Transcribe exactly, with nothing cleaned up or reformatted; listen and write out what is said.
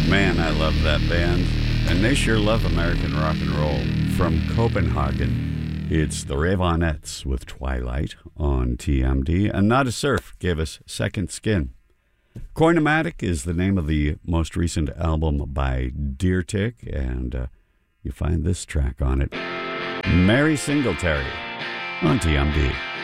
Man, I love that band. And they sure love American rock and roll. From Copenhagen, it's the Raveonettes with Twilight on T M D. And Not a Surf gave us Second Skin. Coinomatic is the name of the most recent album by Deer Tick, and uh, you find this track on it. Mary Singletary on T M D.